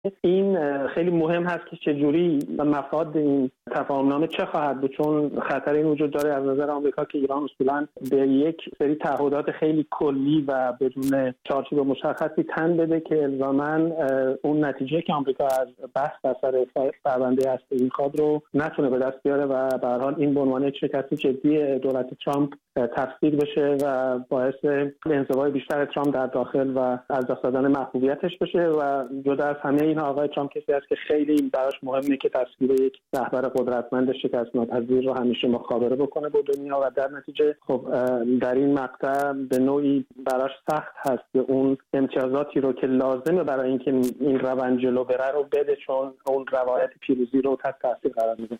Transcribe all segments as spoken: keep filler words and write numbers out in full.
این خیلی مهم هست که چجوری مفاد این تفاهمنامه چه خواهد بود، چون خطر این وجود داره از نظر آمریکا که ایران اصولاً به یک سری تعهدات خیلی کلی و بدون چارچوب مشخصی تن بده که الزاماً اون نتیجه که آمریکا از بحث بر سر پرونده هسته‌ای میخواد رو نتونه به دست بیاره و به هر حال این به عنوان یک شکست جدی دولت ترامپ تفسیر بشه و باعث انزوای بیشتر ترامپ در داخل و از دست دادن محبوبیتش بشه. و جدا از همه این آقای ترامپ کسی است که خیلی براش مهمه که تصویر یک رهبر قدرتمند شکست ناپذیر رو همیشه مخابره بکنه با دنیا و در نتیجه خب در این مقطع به نوعی براش سخت هست که اون امتیازاتی رو که لازمه برای اینکه این روند جلو بره رو بده، چون اون روایت پیروزی رو تحت تاثیر قرار میده.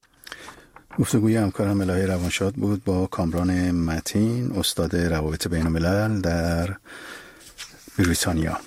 گفتگوی همکارم الهه روانشاد بود با کامران متین، استاد روابط بین الملل در بریتانیا.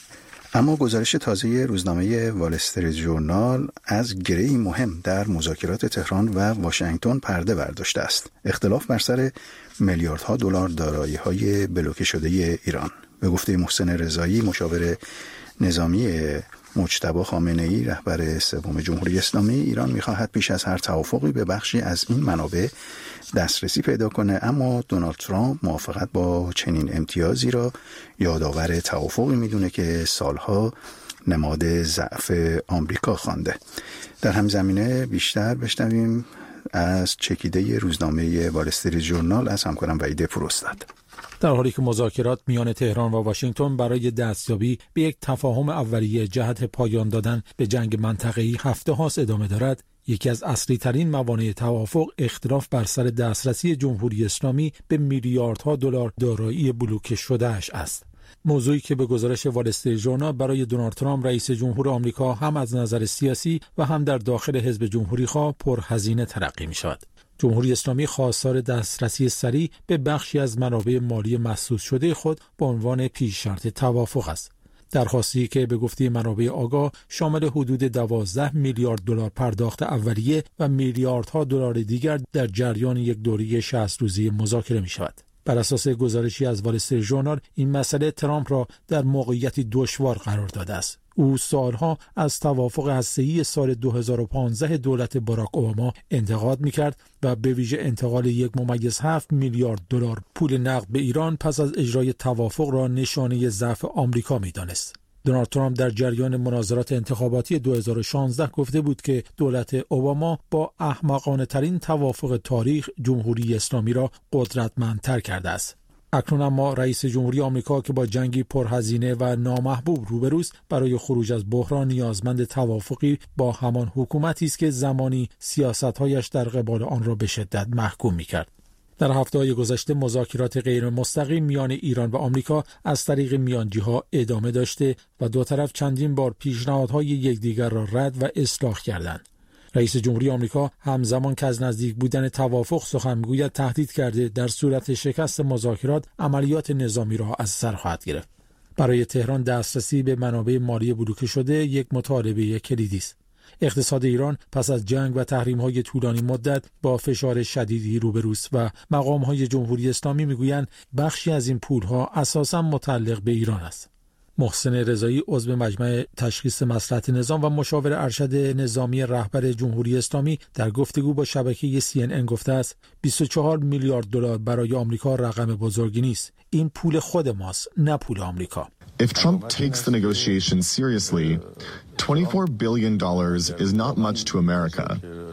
اما گزارش تازه روزنامه وال استریت ژورنال از گره‌ای مهم در مذاکرات تهران و واشنگتن پرده برداشته است. اختلاف بر سر میلیاردها دلار دارایی‌های بلوکه شده ایران. به گفته محسن رضایی، مشاور نظامی مجتبی خامنه‌ای رهبر سوم جمهوری اسلامی، ایران می‌خواهد پیش از هر توافقی به بخشی از این منابع دسترسی پیدا کنه، اما دونالد ترامپ موافقت با چنین امتیازی را یادآور توافقی میدونه که سالها نماد ضعف آمریکا خوانده. در همین زمینه بیشتر بشنویم از چکیده روزنامه وال استریت ژورنال از همکارم وحید پروستاد. در حالی که مذاکرات میان تهران و واشنگتن برای دستیابی به یک تفاهم اولیه جهت پایان دادن به جنگ منطقه‌ای هفته هاست ادامه دارد، یکی از اصلی ترین موانع توافق اختلاف بر سر دسترسی جمهوری اسلامی به میلیاردها دلار دارایی بلوکه شده‌اش است. موضوعی که به گزارش وال استریت ژورنال برای دونالد ترامپ رئیس جمهور آمریکا هم از نظر سیاسی و هم در داخل حزب جمهوری‌خواه پرهزینه تلقی می‌شود. جمهوری اسلامی خواستار دسترسی سریع به بخشی از منابع مالی مسدود شده خود به عنوان پیش شرط توافق است. درخواستی که به گفته منابع آگاه شامل حدود دوازده میلیارد دلار پرداخت اولیه و میلیاردها دلار دیگر در جریان یک دوره شصت روزه مذاکره می شود. بر اساس گزارشی از وال استریت ژورنال، این مسئله ترامپ را در موقعیتی دشوار قرار داده است. او سالها از توافق هسته‌ای سال دو هزار و پانزده دولت باراک اوباما انتقاد می‌کرد و به ویژه انتقال یک ممیز هفت میلیارد دلار پول نقد به ایران پس از اجرای توافق را نشانه ضعف آمریکا می‌دانست. دونالد ترامپ در جریان مناظرات انتخاباتی دو هزار و شانزده گفته بود که دولت اوباما با احمقانه ترین توافق تاریخ جمهوری اسلامی را قدرتمندتر کرده است. اکنون اما رئیس جمهوری آمریکا که با جنگی پرهزینه و نامحبوب روبروست، برای خروج از بحران نیازمند توافقی با همان حکومتی است که زمانی سیاست‌هایش در قبال آن را به شدت محکوم می‌کرد. در هفته‌های گذشته مذاکرات غیر مستقیم میان ایران و آمریکا از طریق میانجی‌ها ادامه داشته و دو طرف چندین بار پیشنهادهای یکدیگر را رد و اصلاح کردند. رئیس جمهوری آمریکا همزمان که از نزدیک بودن توافق سخن می‌گوید، تهدید کرده در صورت شکست مذاکرات عملیات نظامی را از سر خواهد گرفت. برای تهران دسترسی به منابع مالی بلوکه شده یک مطالبه کلیدی است. اقتصاد ایران پس از جنگ و تحریم‌های طولانی مدت با فشار شدیدی روبروست و مقام‌های جمهوری اسلامی می‌گویند بخشی از این پول‌ها اساساً متعلق به ایران است. محسن رضایی، عضو مجمع تشخیص مصلحت نظام و مشاور ارشد نظامی رهبر جمهوری اسلامی، در گفتگو با شبکه سی ان ان گفته است بیست و چهار میلیارد دلار برای آمریکا رقم بزرگی نیست. این پول خود ماست، نه پول آمریکا. If Trump takes the negotiations seriously, twenty-four billion dollars is not much to America.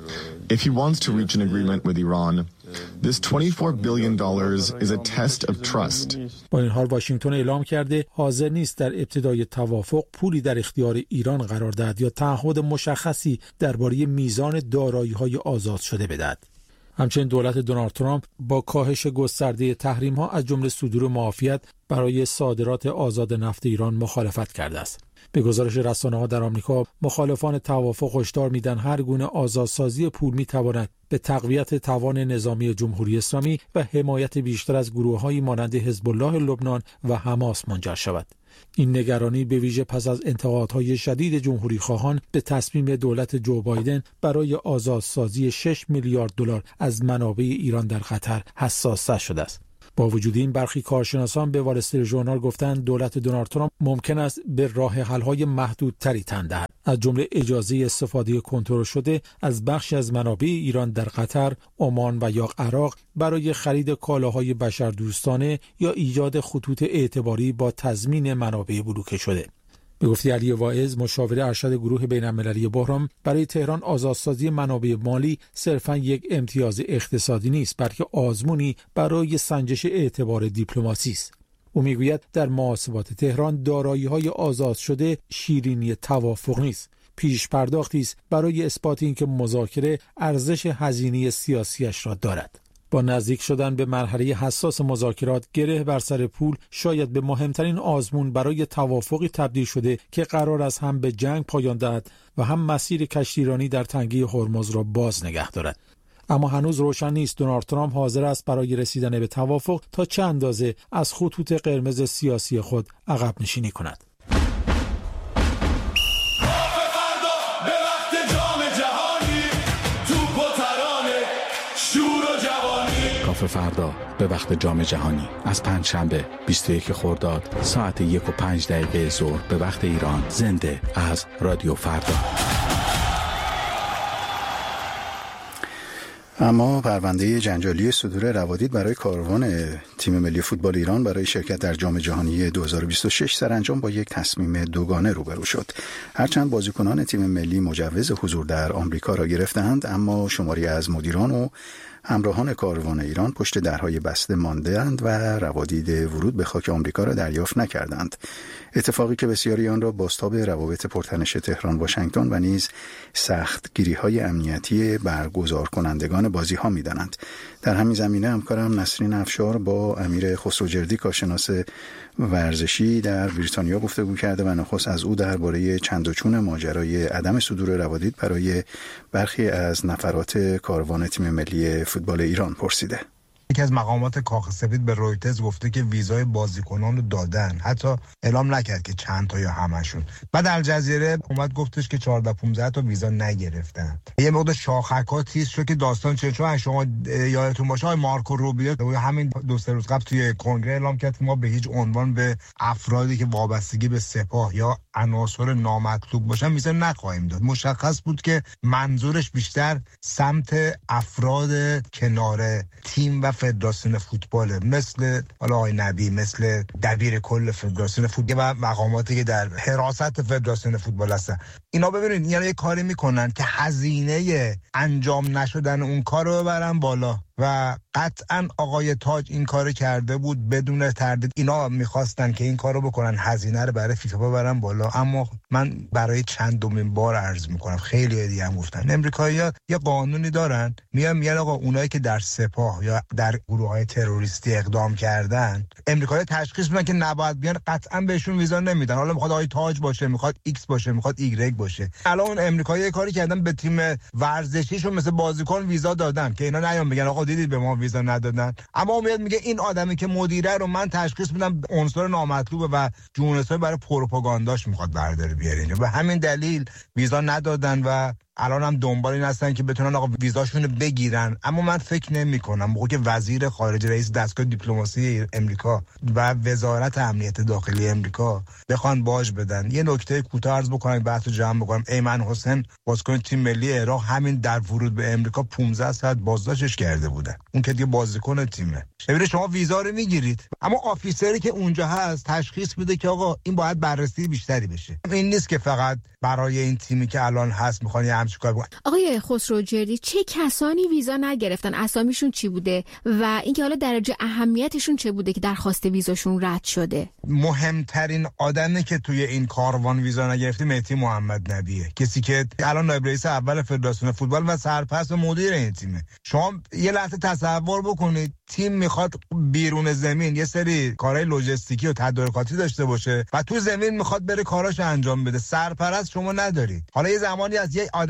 If he wants to reach an agreement with Iran, this twenty-four billion dollars is a test of trust. با این حال واشنگتن اعلام کرده حاضر نیست در ابتدای توافق پولی در اختیار ایران قرار دهد یا تعهد مشخصی درباره میزان دارایی‌های آزاد شده بدهد. همچنین دولت دونالد ترامپ با کاهش گسترده تحریم‌ها از جمله صدور معافیت برای صادرات آزاد نفت ایران مخالفت کرده است. به گزارش رسانه‌ها در آمریکا، مخالفان توافق هشدار می‌دهند هر گونه آزادسازی پول می‌تواند به تقویت توان نظامی جمهوری اسلامی و حمایت بیشتر از گروه‌هایی مانند حزب الله لبنان و حماس منجر شود. این نگرانی به ویژه پس از انتقادهای شدید جمهوری خواهان به تصمیم دولت جو بایدن برای آزادسازی شش میلیارد دلار از منابع ایران در خطر حساس شده است. با وجود این برخی کارشناسان به وال استریت ژورنال گفتند دولت دونالد ترامپ ممکن است به راه حل‌های محدودتری تن دهد، از جمله اجازه استفاده کنترل شده از بخشی از منابع ایران در قطر، عمان و یا عراق برای خرید کالاهای بشردوستانه یا ایجاد خطوط اعتباری با تضمین منابع بلوکه شده. به گفته علی واعظ، مشاور ارشد گروه بین‌المللی بحران، برای تهران آزادسازی منابع مالی صرفاً یک امتیاز اقتصادی نیست، بلکه آزمونی برای سنجش اعتبار دیپلماسی است. او میگوید در محاسبات تهران دارایی‌های آزاد شده شیرینی توافق نیست، پیش پرداختی است برای اثبات اینکه مذاکره ارزش هزینه سیاسیش را دارد. با نزدیک شدن به مرحله حساس مذاکرات، گره بر سر پول شاید به مهمترین آزمون برای توافقی تبدیل شده که قرار است هم به جنگ پایان دهد و هم مسیر کشتیرانی در تنگه هرمز را باز نگه دارد. اما هنوز روشن نیست دونالد ترامپ حاضر است برای رسیدن به توافق تا چه اندازه از خطوط قرمز سیاسی خود عقب نشینی کند. کافه فردا به وقت جام جهانی از پنجشنبه بیست و یک خرداد ساعت یک و پنج دقیقه ظهر به وقت ایران، زنده از رادیو فردا. اما پرونده جنجالی صدور روادید برای کاروان تیم ملی فوتبال ایران برای شرکت در جام جهانی دو هزار و بیست و شش سرانجام با یک تصمیم دوگانه روبرو شد. هرچند بازیکنان تیم ملی مجوز حضور در آمریکا را گرفتند، اما شماری از مدیران و همراهان کاروان ایران پشت درهای بسته مانده‌اند و روادید ورود به خاک آمریکا را دریافت نکردند. اتفاقی که بسیاری آن را بازتاب روابط پرتنش تهران واشنگتن و نیز سختگیری‌های امنیتی برگزار کنندگان بازی‌ها می‌دانند. در همین زمینه همکارم نسرین افشار با امیر خسروجردی کارشناس ورزشی در بریتانیا گفتگو کرده و نخست از او درباره چند و چون ماجرای عدم صدور روادید برای برخی از نفرات کاروان تیم ملی فوتبال ایران پرسیده. یکی از مقامات کاخ سفید به رویترز گفته که ویزای بازیکنان رو دادن، حتی اعلام نکرد که چند تا یا همشون. بعد الجزیره اومد گفتش که چهارده پانزده تا ویزا نگرفتن. یه مقدار شاخک‌ها تیز شد که داستان چه چون شما یادتون باشه های مارکو روبیو همین دو سه روز قبل توی کنگره اعلام کرد که ما به هیچ عنوان به افرادی که وابستگی به سپاه یا عناصر نامطلوب باشن ویزا نخواهیم داد. مشخص بود که منظورش بیشتر سمت افراد کنار تیم و فدراسیون فوتبال، مثل حالا آقای نبی، مثل دبیر کل فدراسیون فوتبال و مقاماتی که در حراست فدراسیون فوتبال هستن. اینا ببینید یعنی یه کاری میکنن که هزینه انجام نشدن اون کار رو ببرن بالا و قطعا آقای تاج این کار کرده بود بدون تردید. اینا میخواستن که این کار رو بکنن، هزینه رو برای فیفا ببرن بالا. اما من برای چندمین بار عرض میکنم، خیلی دیگه هم گفتن امریکایی‌ها یه قانونی دارن، میان میگن آقا اونایی که در سپاه یا در گروه‌های تروریستی اقدام کردن، امریکایی‌ها تشخیص میدن که نباید بیان، قطعا بهشون ویزا نمیدن. حالا میخواد آقای تاج باشه، میخواد ایکس باشه، میخواد ایگرگ باشه. الان امریکایی‌ها کاری کردن به تیم ورزشیشون مثل بازیکن ویزا دادن که اینا نیان بگن آقا دیدید به ما ویزا ندادن. اما میاد میگه این آدمی که مدیره رو من تشخیص میدم عنصر نامطلوبه و جونسای برای پروپاگانداش میخواد برداره بیاره. به همین دلیل ویزا ندادن و الان هم دنبال این هستن که بتونن آقا ویزاشون رو بگیرن. اما من فکر نمی کنم موقع که وزیر خارجه، رئیس دستگاه دیپلماسی امریکا و وزارت امنیت داخلی امریکا بخوان باج بدن. یه نکته کوتاه عرض بکنم، بحث رو جمع بکنم. ایمن حسین بازیکن تیم ملی عراق همین در ورود به امریکا پانزده ساعت بازداشتش کرده بودن. اون که دیگه بازیکن تیمه. ببینید شما ویزا رو میگیرید، اما آفیسری که اونجا هست تشخیص میده که آقا این باید بررسی بیشتری بشه. این نیست که فقط برای این تیمی که الان هست میخوان آقای خسروجردی، چه کسانی ویزا نگرفتن؟ اسامیشون چی بوده و اینکه حالا درجه اهمیتشون چه بوده که درخواست ویزاشون رد شده؟ مهمترین آدمی که توی این کاروان ویزا نگرفته مهدی محمد نبیه، کسی که الان نایب رئیس اول فدراسیون فوتبال و سرپرست و مدیر این تیمه. شما یه لحظه تصور بکنید تیم میخواد بیرون زمین یه سری کارهای لوجستیکی و تدارکاتی داشته باشه و تو زمین میخواد بره کاراش انجام بده. سرپرست شما نداری. حالا یه زمانی از یه آدم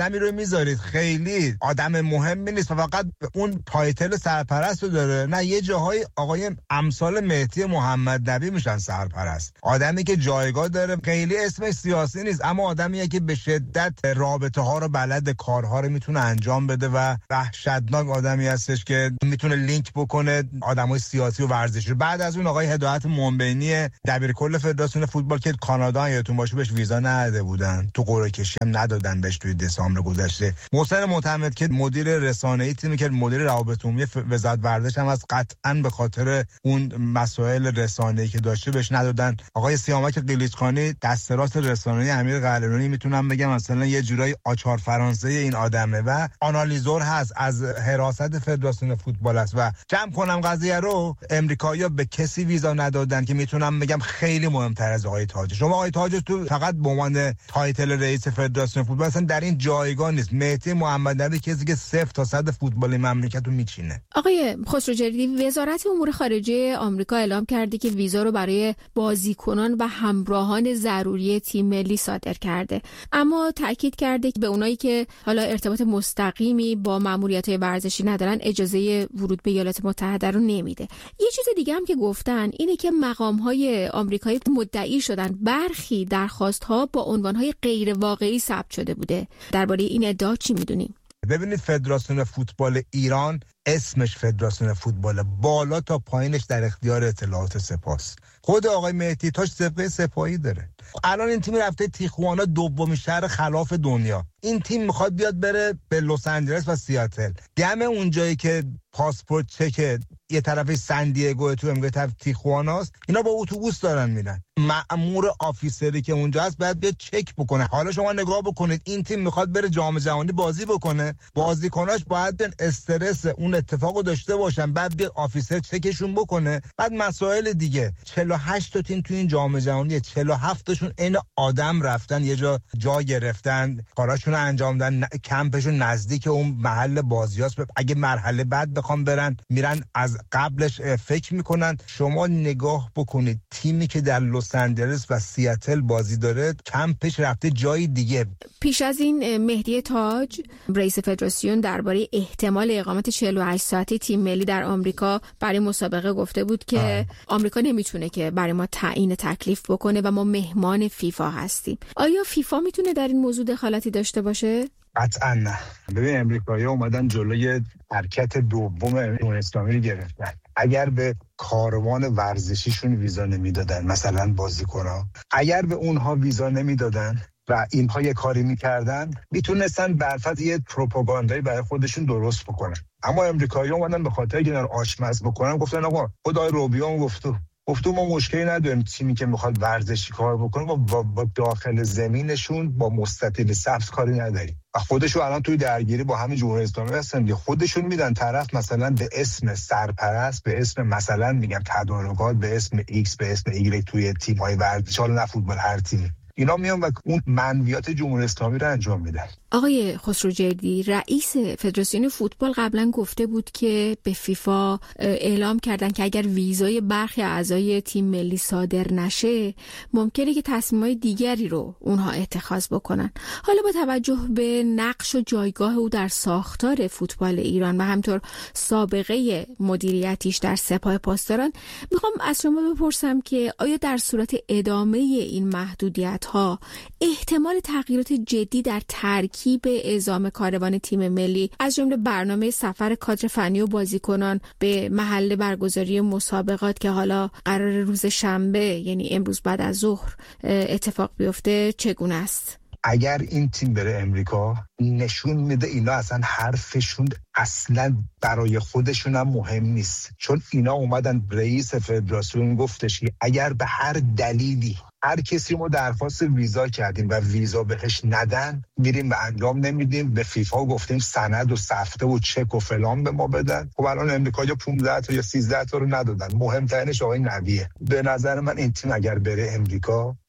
آدمی رو میذارید خیلی آدم مهمی نیست و فقط اون تایتل سرپرست رو داره، نه یه جاهای آقای امثال مهدی محمد نبی میشن سرپرست، آدمی که جایگاه داره، خیلی اسمش سیاسی نیست اما آدمیه که به شدت رابطه ها رو بلد، کارها رو میتونه انجام بده و وحشتناک آدمی هستش که میتونه لینک بکنه آدمای سیاسی و ورزشی. بعد از اون آقای هدایت منبینی دبیرکل فدراسیون فوتبال که کانادا یادتون باشه بهش ویزا نداده بودن، تو قرعه کشی هم ندادن بهش توی دسامبر گذشته. محسن معتمد که مدیر رسانه‌ای تیمی که مدیر روابط عمومی وزارت ورزش هم از قطعاً به خاطر اون مسائل رسانه‌ای که داشته بهش ندادن. آقای سیامک قلیچخانی دست راست رسانه‌ای امیر قلعه‌نوری میتونم بگم مثلا یه جورای آچار فرانسه این آدمه و آنالیزور هست از حراست فدراسیون فوتبال است. و جمع کنم قضیه رو، امریکایی‌ها به کسی ویزا ندادن که میتونم بگم خیلی مهمتر از آقای تاج. شما آقای تاج تو فقط به عنوان تایتل رئیس فدراسیون فوتبال اصلا در این جایگاه نیست. مهدی محمد نبی کسی که صفر تا صد فوتبال مملکت رو میچینه. آقای خسروجردی، وزارت امور خارجه آمریکا اعلام کرده که ویزا رو برای بازیکنان و همراهان ضروری تیم ملی صادر کرده، اما تاکید کرده که به اونایی که حالا ارتباط مستقیمی با ماموریت‌های ورزشی ندارن اجازه ورود به ایالات متحده رو نمیده. یه چیز دیگه هم که گفتن اینه که مقام‌های آمریکایی مدعی شدن برخی درخواست‌ها با عنوان‌های غیر واقعی ثبت شده بوده. درباره این ادعا چی می‌دونیم؟ ببینید فدراسیون فوتبال ایران اسمش فدراسیون فوتبال، بالا تا پایینش در اختیار اطلاعات سپاس. خود آقای مهدی تاج سابقه سپاهی داره. الان این تیم رفته تیخوانا، دومین شهر خلاف دنیا. این تیم میخواد بیاد بره به لس آنجلس و سیاتل. دم اونجایی که پاسپورت چک یه طرف سندیگو تو امریکا طرف تیخواناست، اینا با اتوبوس دارن میرن. مأمور آفیسری که اونجا هست باید بیاد چک بکنه. حالا شما نگاه بکنید این تیم میخواد بره جام جهانی بازی بکنه، بازیکناش باید بیان استرس اون اتفاقو داشته باشن، بعد بیاد آفیسر چکشون بکنه. بعد مسائل دیگه، چهل و هشت تا تیم تو این جام جهانی، چهل و هفت تاشون این آدم رفتن یه جا جا گرفتن، کاراشون رو انجام دادن، کمپشون نزدیک اون محل بازیاست. اگه مرحله بعد بخوام برن میرن از قبلش فکر میکنن. شما نگاه بکنید تیمی که در لس آنجلس و سیاتل بازی داره کمپش رفته جای دیگه. پیش از این مهدی تاج رئیس فدراسیون درباره احتمال اقامت چهل و هشت ساعته تیم ملی در آمریکا برای مسابقه گفته بود که آه. آمریکا نمیتونه که برای ما تعیین تکلیف بکنه و ما مهمان فیفا هستیم. آیا فیفا میتونه در این موضوع دخالتی داشته باشه؟ قطعا نه. ببین امریکایی‌ها اومدن جلوی حرکت دوم جمهوری اسلامی رو گرفتن. اگر به کاروان ورزشیشون ویزا نمیدادن، مثلا بازیکن‌ها، اگر به اونها ویزا نمیدادن و اینها یه کاری میکردن، میتونستن برفت یه پروپاگاندایی برای خودشون درست بکنن. اما امریکایی‌ها اومدن به خاطر اینکه آشمز بکنن گفتن آقا خدای روبیان گفتو گفتو ما مشکلی نداریم تیمی که میخواد ورزشی کار بکنه با, با, با داخل زمینشون با مستطیل سبز کاری نداریم. و خودشون الان توی درگیری با همین جمهوری اسلامی هستن دیگه. خودشون میدن طرف مثلا به اسم سرپرست، به اسم مثلا میگم تدارکات، به اسم ایکس، به اسم ایگرگ توی تیم‌های ورزشی، حالا نه فوتبال، هر تیمی، اینا میان و اون منویات جمهوری اسلامی رو انجام میدن. آقای خسروجردی، رئیس فدراسیون فوتبال قبلا گفته بود که به فیفا اعلام کردن که اگر ویزای برخی اعضای تیم ملی صادر نشه ممکنه که تصمیمات دیگری رو اونها اتخاذ بکنن. حالا با توجه به نقش و جایگاه او در ساختار فوتبال ایران و همطور سابقه مدیریتیش در سپاه پاسداران، میخوام از شما بپرسم که آیا در صورت ادامه این محدودیت ها احتمال تغییرات جدی در ترکیب به اعزام کاروان تیم ملی از جمله برنامه سفر کادر فنی و بازیکنان به محل برگزاری مسابقات که حالا قرار روز شنبه یعنی امروز بعد از ظهر اتفاق بیفته چگونه است؟ اگر این تیم بره امریکا نشون میده اینا اصلا حرفشون اصلا برای خودشون هم مهم نیست، چون اینا اومدن رئیس فدراسیون گفتش که اگر به هر دلیلی هر کسی ما درخواست ویزا کردیم و ویزا بهش ندن میریم و انجام نمیدیم، به فیفا گفتیم سند و سفته و چک و فلان به ما بدن. خب الان امریکا یا پانزده تا یا سیزده تا رو ندادن. مهمترینش آقای نبیه. به نظر من این تیم اگر بره امریکا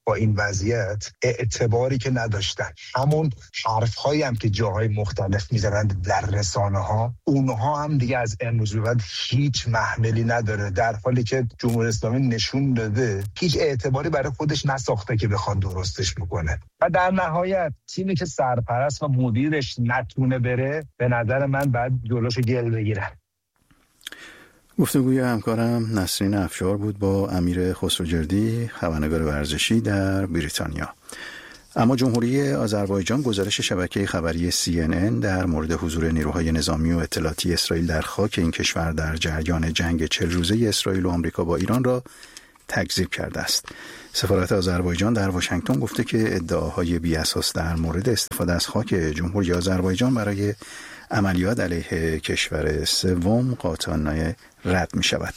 با این وضعیت اعتباری که نداشتن. همون حرف‌هایی هم که جاهای مختلف می‌زنند در رسانه‌ها، اونها هم دیگه از امروز به بعد هیچ محملی نداره، در حالی که جمهوری اسلامی نشون داده هیچ اعتباری برای خودش نساخته که بخواد درستش بکنه. و در نهایت تیمی که سرپرست و مدیرش نتونه بره، به نظر من بعد جلوشو گل بگیرن. گفتگوی همکارم نسرین افشار بود با امیر خسروجردی، خبرنگار ورزشی در بریتانیا. اما جمهوری آذربایجان گزارش شبکه خبری سی ان ان در مورد حضور نیروهای نظامی و اطلاعاتی اسرائیل در خاک این کشور در جریان جنگ چهل روزه اسرائیل و آمریکا با ایران را تکذیب کرده است. سفارت آذربایجان در واشنگتن گفته که ادعاهای بی‌اساس در مورد استفاده از خاک جمهوری آذربایجان برای عملیات علیه کشور سوم قاطعانه رد می شود.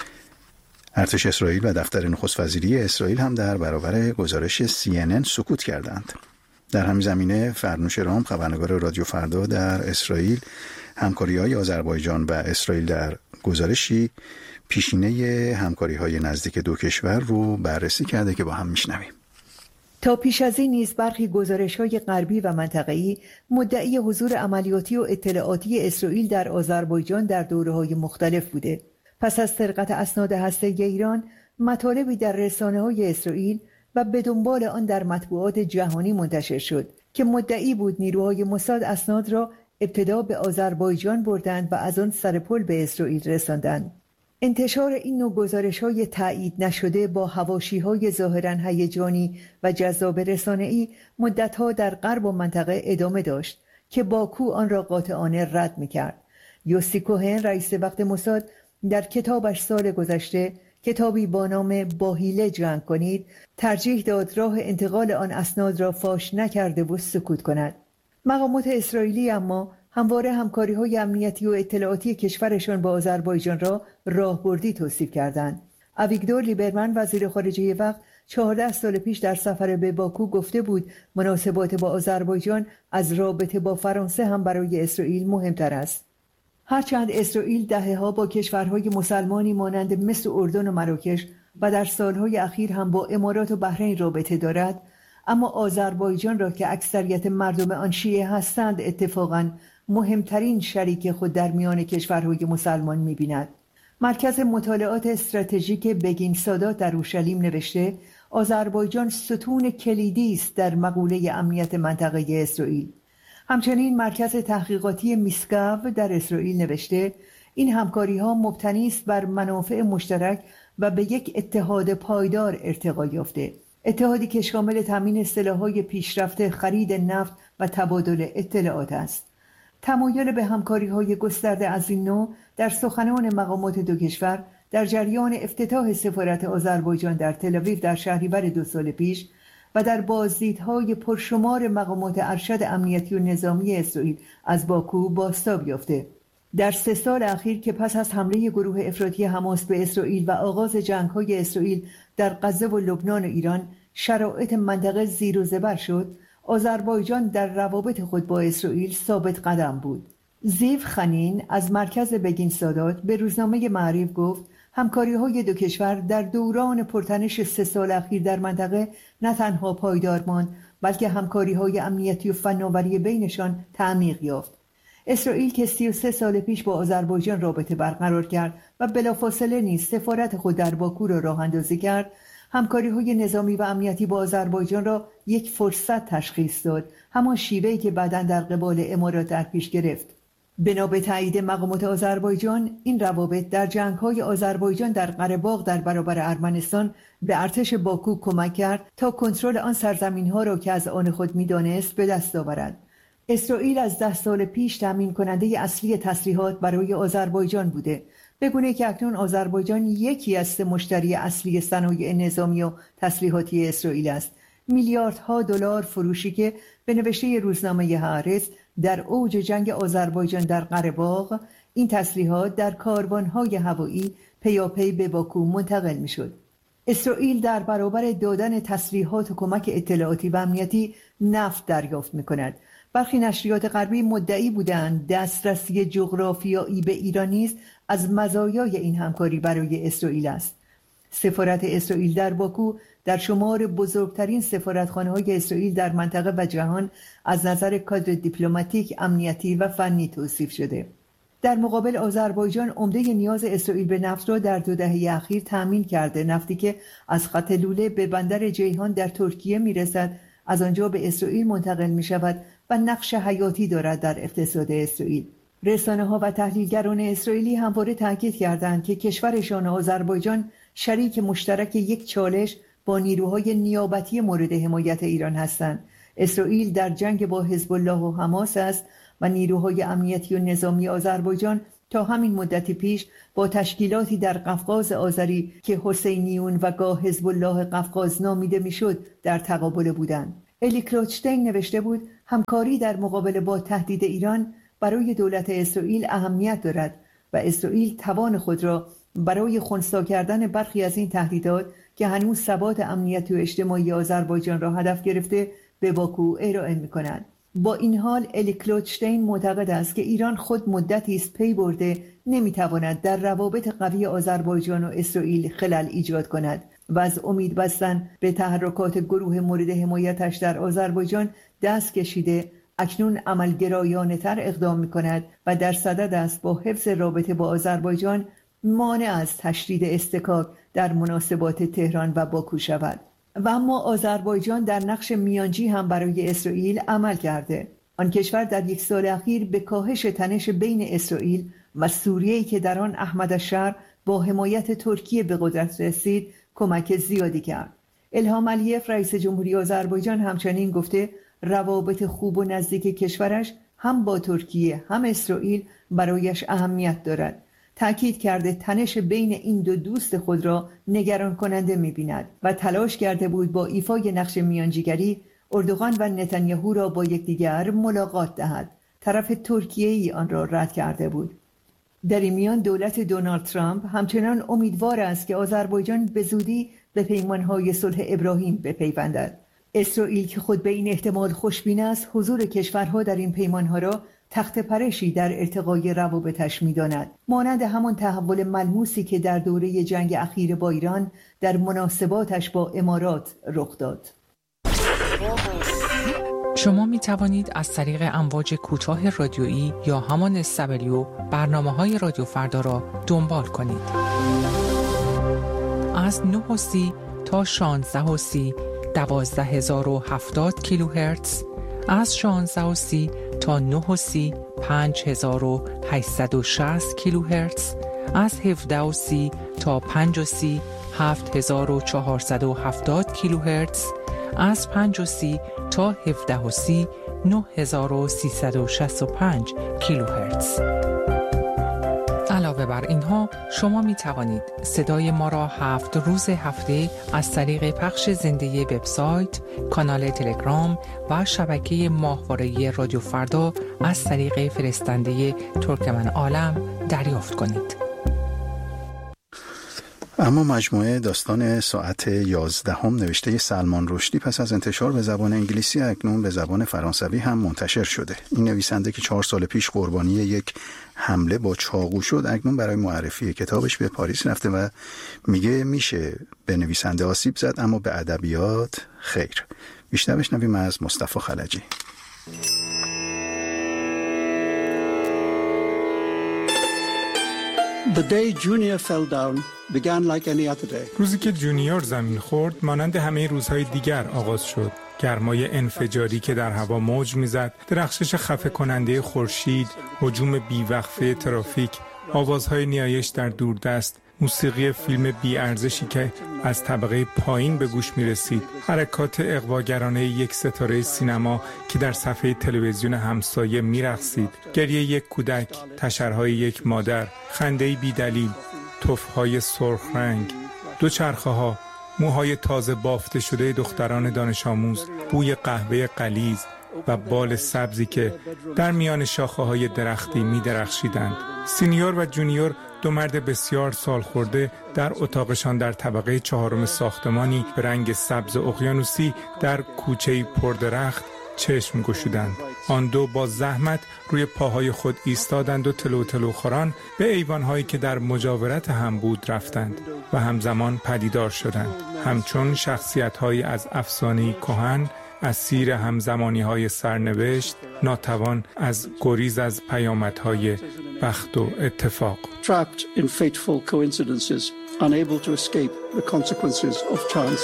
ارتش اسرائیل و دفتر نخست وزیری اسرائیل هم در برابر گزارش سی ان ان سکوت کردند. در همین زمینه فرنوش رام، خبرنگار رادیو فردا در اسرائیل، همکاری‌های آذربایجان و اسرائیل در گزارشی پیشینه همکاری‌های نزدیک دو کشور رو بررسی کرده که با هم میشنویم. تا پیش از این نیز برخی گزارش‌های غربی و منطقه‌ای مدعی حضور عملیاتی و اطلاعاتی اسرائیل در آذربایجان در دوره‌های مختلف بوده. پس از سرقت اسناد هسته‌ای ایران، مطالبی در رسانه‌های اسرائیل و به دنبال آن در مطبوعات جهانی منتشر شد که مدعی بود نیروهای موساد اسناد را ابتدا به آذربایجان بردند و از آن سر پل به اسرائیل رساندند. انتشار این نوع گزارش‌های تایید نشده با حواشی‌های ظاهراً هیجانی و جذاب رسانه‌ای مدت‌ها در غرب و منطقه ادامه داشت که باکو آن را قاطعانه رد می‌کرد. یوسی کوهن، رئیس وقت موساد، در کتابش سال گذشته، کتابی با نام با حیله جنگ کنید، ترجیح داد راه انتقال آن اسناد را فاش نکرده و سکوت کند. مقامات اسرائیلی اما همواره همکاری‌های امنیتی و اطلاعاتی کشورشان با آذربایجان را راهبردی توصیف کردند. اویگدور لیبرمن، وزیر خارجه وقت، چهارده سال پیش در سفر به باکو گفته بود مناسبات با آذربایجان از رابطه با فرانسه هم برای اسرائیل مهمتر است. هرچند اسرائیل دهه‌ها با کشورهای مسلمانی مانند مصر و اردن و مراکش و در سالهای اخیر هم با امارات و بحرین رابطه دارد، اما آذربایجان را که اکثریت مردم آن شیعه هستند اتفاقاً مهمترین شریک خود در میان کشورهای مسلمان می‌بیند. مرکز مطالعات استراتژیک بگین سادات در اورشلیم نوشته آذربایجان ستون کلیدی است در مقوله امنیت منطقه اسرائیل. همچنین مرکز تحقیقاتی میسکاو در اسرائیل نوشته این همکاری‌ها مبتنی است بر منافع مشترک و به یک اتحاد پایدار ارتقا یافته. اتحادی که شامل تامین سلاح‌های پیشرفته، خرید نفت و تبادل اطلاعات است. تمایل به همکاری‌های گسترده از این نوع در سخنان مقامات دو کشور در جریان افتتاح سفارت آذربایجان در تل‌آویو در شهریور دو سال پیش و در بازدیدهای پرشمار مقامات ارشد امنیتی و نظامی اسرائیل از باکو بازتاب یافته. در سه سال اخیر که پس از حمله گروه افراطی حماس به اسرائیل و آغاز جنگ‌های اسرائیل در غزه و لبنان و ایران شرایط منطقه زیر و زبر شد، آذربایجان در روابط خود با اسرائیل ثابت قدم بود. زیو خنین از مرکز بگین سادات به روزنامه معریف گفت همکاری‌های دو کشور در دوران پرتنش سه سال اخیر در منطقه نه تنها پایدار ماند، بلکه همکاری‌های امنیتی و فناوری بینشان تعمیق یافت. اسرائیل که سی و سه سال پیش با آذربایجان رابطه برقرار کرد و بلافاصله نیز سفارت خود در باکو را راه اندازی کرد، همکاری‌های نظامی و امنیتی با آذربایجان را یک فرصت تشخیص داد، همان شیوهی که بعداً در قبال امارات در پیش گرفت. بنا به تایید مقامات آذربایجان، این روابط در جنگ‌های آذربایجان در قره‌باغ در برابر ارمنستان به ارتش باکو کمک کرد تا کنترل آن سرزمین‌ها را که از آن خود می‌دانست به دست آورد. اسرائیل از ده سال پیش تامین کننده اصلی تسلیحات برای آذربایجان بوده، به گونه‌ای که اکنون آذربایجان یکی از سه مشتری اصلی صنایع نظامی و تسلیحاتی اسرائیل است. میلیاردها دلار فروشی که به نوشته روزنامه هآرتز در اوج جنگ آذربایجان در قره‌باغ این تسلیحات در کاروان‌های هوایی پیاپی به باکو منتقل می‌شد. اسرائیل در برابر دادن تسلیحات و کمک اطلاعاتی و امنیتی نفت دریافت می‌کند. برخی نشریات غربی مدعی بودند دسترسی جغرافیایی به ایران نیز از مزایای این همکاری برای اسرائیل است. سفارت اسرائیل در باکو در شمار بزرگترین سفارتخانه‌های اسرائیل در منطقه و جهان از نظر کادر دیپلماتیک، امنیتی و فنی توصیف شده. در مقابل آذربایجان عمده نیاز اسرائیل به نفت را در دو دهه اخیر تأمین کرده. نفتی که از خط لوله به بندر جیهان در ترکیه میرسد، از آنجا به اسرائیل منتقل می شود و نقش حیاتی دارد در اقتصاد اسرائیل. رسانه‌ها و تحلیلگران اسرائیلی همواره تاکید کردند که کشورشان آذربایجان شریک مشترک یک چالش با نیروهای نیابتی مورد حمایت ایران هستند. اسرائیل در جنگ با حزب الله و حماس است و نیروهای امنیتی و نظامی آذربایجان تا همین مدتی پیش با تشکیلاتی در قفقاز آذری که حسینیون و گاه حزب الله قفقاز نامیده میشد در تقابل بودند. الی کلوچتین نوشته بود همکاری در مقابله با تهدید ایران برای دولت اسرائیل اهمیت دارد و اسرائیل توان خود را برای خنثی کردن برخی از این تهدیدات که هنوز ثبات امنیتی و اجتماعی آذربایجان را هدف گرفته به باکو ارائه می‌کند. با این حال الی کلوچتین معتقد است که ایران خود مدتی است پی برده نمی‌تواند در روابط قوی آذربایجان و اسرائیل خلل ایجاد کند و از امید بستن به تحرکات گروه مورد حمایتش در آذربایجان دست کشیده، اکنون عملگرایانه‌تر اقدام می‌کند و در صدد است با حفظ رابطه با آذربایجان مانع از تشدید اصطکاک در مناسبات تهران و باکو شود. و اما آذربایجان در نقش میانجی هم برای اسرائیل عمل کرده. آن کشور در یک سال اخیر به کاهش تنش بین اسرائیل و سوریه‌ای که در آن احمد الشر با حمایت ترکیه به قدرت رسید کمک زیادی کرد. الهام علیف رئیس جمهوری آذربایجان همچنین گفته روابط خوب و نزدیک کشورش هم با ترکیه هم اسرائیل برایش اهمیت دارد. تأکید کرده تنش بین این دو دوست خود را نگران کننده می‌بیند و تلاش کرده بود با ایفای نقش میانجیگری اردوغان و نتانیاهو را با یکدیگر ملاقات دهد. طرف ترکیه‌ای آن را رد کرده بود. در این میان دولت دونالد ترامپ همچنان امیدوار است که آذربایجان به زودی به پیمان‌های صلح ابراهیم بپیوندد. اسرائیل که خود به این احتمال خوشبین است، حضور کشورها در این پیمان‌ها را تخت پرشی در ارتقای روابطش می‌داند، مانند همان تحول ملموسی که در دوره جنگ اخیر با ایران در مناسباتش با امارات رخ داد. شما می توانید از طریق امواج کوتاه رادیویی یا همان استبلیو برنامه‌های رادیو فردا را دنبال کنید. از نه و سی تا شانزده و سی دوازده هزار و هفتاد کیلوهرتز، از شانزده و سی تا نه و سی پنج هزار و هشتصد و شصت کیلوهرتز، از هفده و سی تا پنج و سی هفت هزار و چهارصد و هفتاد کیلوهرتز، از پنج و سی تا هفده و سی نه هزار و سیصد و شصت و پنج کیلوهرتز. علاوه بر اینها شما می توانید صدای ما را هفت روز هفته از طریق پخش زنده وبسایت، کانال تلگرام و شبکه ماهواره‌ای رادیو فردا از طریق فرستنده ترکمن عالم دریافت کنید. اما مجموعه داستان ساعت یازدهم نوشته سلمان رشدی پس از انتشار به زبان انگلیسی اکنون به زبان فرانسوی هم منتشر شده. این نویسنده که چهار سال پیش قربانی یک حمله با چاقو شد اکنون برای معرفی کتابش به پاریس رفته و میگه میشه به نویسنده آسیب زد اما به ادبیات خیر. بیشتر بشنویم از مصطفی خلجی. The day Junior fell down began like any other day. روزی که جونیور زمین خورد مانند همه روزهای دیگر آغاز شد. گرمای انفجاری که در هوا موج میزد، درخشش خفه کننده خورشید، هجوم بیوقفه ترافیک، آوازهای نیایش در دوردست، موسیقی فیلم بی‌ارزشی که از طبقه پایین به گوش می رسید، حرکات اغواگرانه یک ستاره سینما که در صفحه تلویزیون همسایه می رقصید، گریه یک کودک، تشرهای یک مادر، خنده‌ای بی‌دلیل، تفهای سرخ رنگ، دوچرخه ها، موهای تازه بافته شده دختران دانش آموز، بوی قهوه غلیظ و بال سبزی که در میان شاخه های درختی می درخشیدند. سینیور و جونیور، دو مرد بسیار سال خورده، در اتاقشان در طبقه چهارم ساختمانی به رنگ سبز اقیانوسی در کوچه‌ای پردرخت چشم گشودند. آن دو با زحمت روی پاهای خود ایستادند و تلو تلو خوران به ایوان‌هایی که در مجاورت هم بود رفتند و همزمان پدیدار شدند، همچون شخصیت‌هایی از افسانه‌ای کهن، اسیر همزمانی‌های سرنوشت، ناتوان از گریز از پیامدهای بخت و اتفاق. Trapped in fateful coincidences, unable to escape the consequences of chance.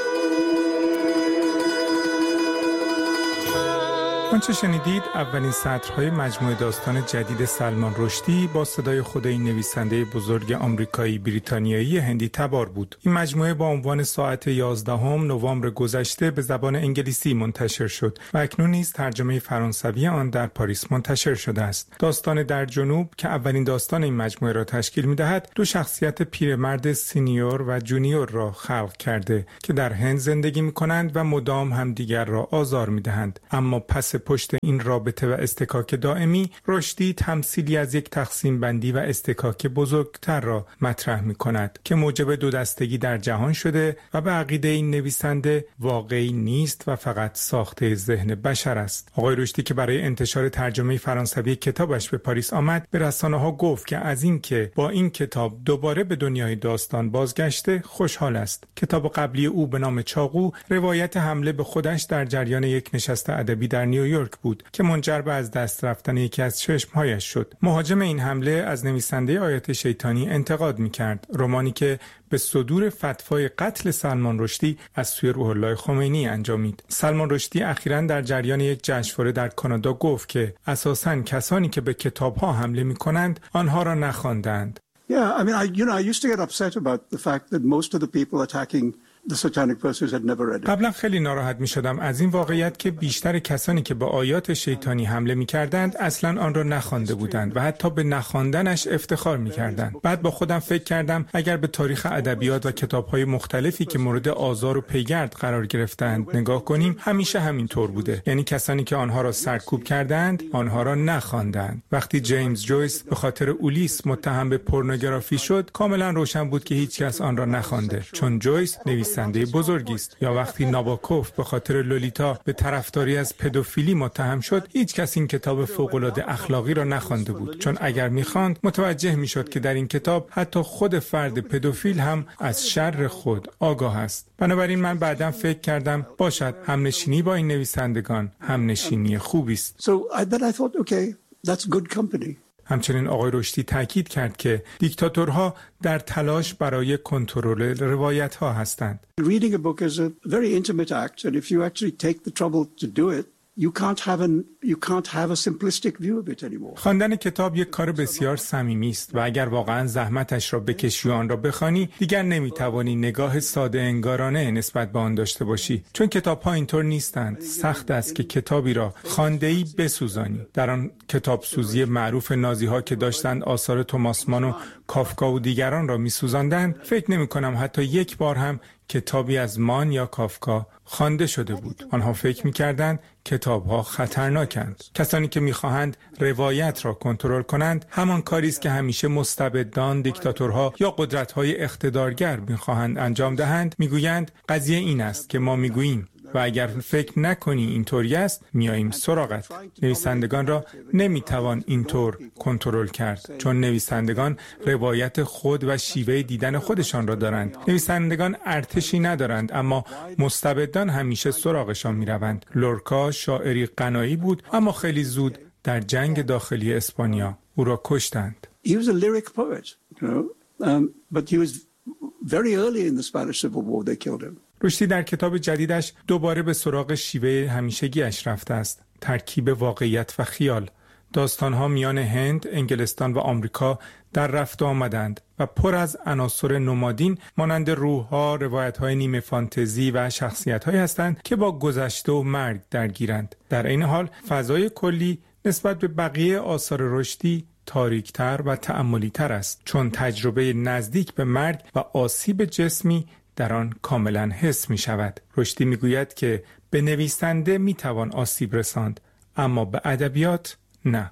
آنچه شنیدید اولین سطرهای مجموعه داستان جدید سلمان رشدی با صدای خود این نویسنده بزرگ آمریکایی بریتانیایی هندی تبار بود. این مجموعه با عنوان ساعت یازدهم نوامبر گذشته به زبان انگلیسی منتشر شد و اکنون نیز ترجمه فرانسوی آن در پاریس منتشر شده است. داستان در جنوب که اولین داستان این مجموعه را تشکیل می‌دهد، دو شخصیت پیرمرد سینیور و جونیور را خلق کرده که در هند زندگی می‌کنند و مدام همدیگر را آزار می‌دهند. اما پس پشت این رابطه و استکاک دائمی، رشدی تمثیلی از یک تقسیم بندی و استکاک بزرگتر را مطرح می کند که موجب دو دستگی در جهان شده و به عقیده این نویسنده واقعی نیست و فقط ساخته ذهن بشر است. آقای رشدی که برای انتشار ترجمه فرانسوی کتابش به پاریس آمد، به رسانه‌ها گفت که از این که با این کتاب دوباره به دنیای داستان بازگشته خوشحال است. کتاب قبلی او به نام چاقو روایت حمله به خودش در جریان یک نشست ادبی در نیویورک بود که منجر به از دست رفتن یکی از چشمهایش شد. مهاجم این حمله از نویسنده آیات شیطانی انتقاد می‌کرد، رمانی که به صدور فتوای قتل سلمان رشدی از سوی روح الله خمینی انجامید. سلمان رشدی اخیراً در جریان یک جشنواره در کانادا گفت که اساساً کسانی که به کتاب‌ها حمله می‌کنند آنها را نخواندند. Yeah, I mean, I, you know, I used to get upset about the fact that most of the people attacking the satanic verses had never read it. قبلا خیلی ناراحت می شدم از این واقعیت که بیشتر کسانی که به آیات شیطانی حمله می کردند اصلا آن را نخوانده بودند و حتی به نخواندنش افتخار می کردند. بعد با خودم فکر کردم اگر به تاریخ ادبیات و کتاب‌های مختلفی که مورد آزار و پیگرد قرار گرفتند نگاه کنیم، همیشه همین طور بوده. یعنی کسانی که آنها را سرکوب کردند، آنها را نخواندند. وقتی جیمز جویس به خاطر اولیس متهم به پورنوگرافی شد، کاملا روشن بود که هیچ کس آن را نخوانده، چون جویس نویسنده بزرگی است. یا وقتی ناباکوف به خاطر لولیتا به طرفداری از پدوفیلی متهم شد، هیچ کس این کتاب فوق‌العاده اخلاقی را نخوانده بود، چون اگر می‌خواند متوجه می‌شد که در این کتاب حتی خود فرد پدوفیل هم از شر خود آگاه است. بنابراین من بعداً فکر کردم باشد همنشینی با این نویسندگان همنشینی خوبی است. So I, then I thought, okay, that's good company. همچنین آقای رشدی تاکید کرد که دیکتاتورها در تلاش برای کنترل روایت‌ها هستند. Reading a book is a very intimate act, and if you actually take the trouble to do it, you can't have an you can't have a simplistic view of it anymore. خواندن کتاب یک کار بسیار صمیمی است و اگر واقعا زحمتش را بکشی و آن را بخوانی، دیگر نمیتوانی نگاه ساده انگارانه نسبت به آن داشته باشی، چون کتاب‌ها اینطور نیستند. سخت است که کتابی را خوانده‌ای بسوزانی. در آن کتاب سوزی معروف نازی‌ها که داشتند آثار توماس مان و کافکا و دیگران را می‌سوزاندند، فکر نمی‌کنم حتی یک بار هم کتابی از مان یا کافکا خوانده شده بود. آنها فکر می‌کردند کتاب‌ها خطرناکند. کسانی که می‌خواهند روایت را کنترل کنند، همان کاری است که همیشه مستبدان، دیکتاتورها یا قدرت‌های اقتدارگر می‌خواهند انجام دهند. می‌گویند قضیه این است که ما می‌گوییم و اگر فکر نکنی اینطوری است میاییم سراغت. نویسندگان را نمیتوان اینطور کنترل کرد، چون نویسندگان روایت خود و شیوه دیدن خودشان را دارند. نویسندگان ارتشی ندارند، اما مستبدان همیشه سراغشان میروند. لورکا شاعری غنایی بود، اما خیلی زود در جنگ داخلی اسپانیا او را کشتند. He was a lyric poet, you know, um, but he was very early in the Spanish Civil War they killed him. رشدی در کتاب جدیدش دوباره به سراغ شیوه همیشگیش رفته است، ترکیب واقعیت و خیال. داستانها میان هند، انگلستان و آمریکا در رفت و آمدند و پر از عناصر نمادین مانند روح‌ها، روایت‌های نیمه فانتزی و شخصیت‌هایی هستند که با گذشته و مرگ درگیرند. در این حال فضای کلی نسبت به بقیه آثار رشدی تاریک‌تر و تأملی‌تر است، چون تجربه نزدیک به مرگ و آسیب جسمی در آن کاملا حس می شود. رشدی می گوید که به نویسنده می توان آسیب رساند، اما به ادبیات نه.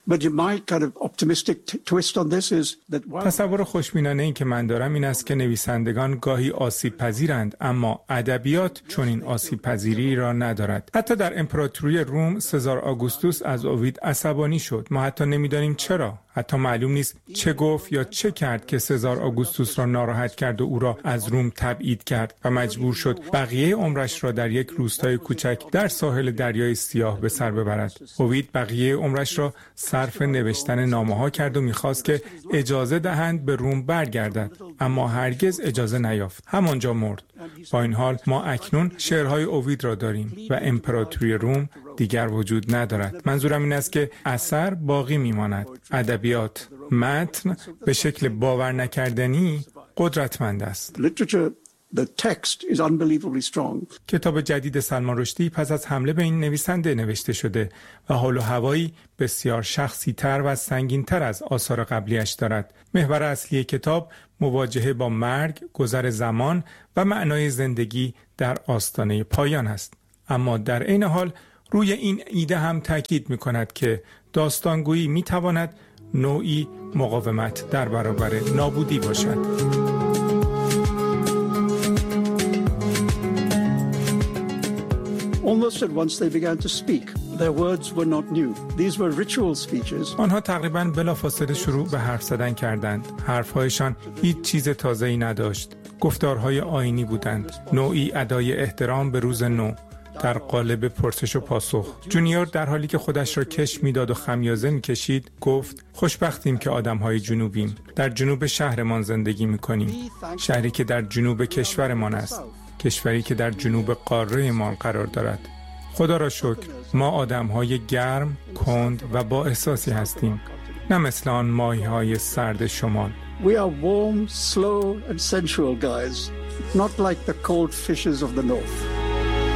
But my kind of optimistic t- twist on this is that while... تصور خوشبینانه این که من دارم این است که نویسندگان گاهی آسیب پذیرند، اما ادبیات چون این آسیب پذیری را ندارد. حتی در امپراتوری روم سزار آگوستوس از اوید عصبانی شد. ما حتی نمیدانیم چرا. حتی معلوم نیست چه گفت یا چه کرد که سزار آگوستوس را ناراحت کرد و او را از روم تبعید کرد و مجبور شد بقیه عمرش را در یک روستای کوچک در ساحل دریای سیاه به سر ببرد. اوید بقیه عمرش را صرف نوشتن نامه‌ها کرد و می‌خواست که اجازه دهند به روم برگردد، اما هرگز اجازه نیافت. همانجا مرد. با این حال ما اکنون شعرهای اوید را داریم و امپراتوری روم دیگر وجود ندارد. منظورم این است که اثر باقی میماند. ادبیات، متن به شکل باور نکردنی قدرتمند است. The text is unbelievably strong. کتاب جدید سلمان رشدی پس از حمله به این نویسنده نوشته شده و حال و هوایی بسیار شخصی تر و سنگین تر از آثار قبلیش دارد. محور اصلی کتاب مواجهه با مرگ، گذر زمان و معنای زندگی در آستانه پایان است. اما در عین حال روی این ایده هم تاکید می کند که داستانگویی می تواند نوعی مقاومت در برابر نابودی باشد. Almost at once they began to speak. Their words were not new. These were ritual speeches. آنها تقریباً بلافاصله شروع به حرف زدن کردند. حرف‌هایشان هیچ چیز تازه‌ای نداشت. گفتارهای آیینی بودند. نوعی ادای احترام به روز نو در قالب پرسش و پاسخ. جونیور در حالی که خودش را کش میداد و خمیازه میکشید گفت: خوشبختیم که آدم‌های جنوبیم. در جنوب شهرمان زندگی می‌کنیم. شهری که در جنوب کشورمان است. کشوری که در جنوب قاره ما قرار دارد. خدا را شکر ما آدم‌های گرم، کند و با احساسی هستیم، نه مثل آن ماهی‌های سرد شمال. We are warm, slow and sensual guys, not like the cold fishes of the north.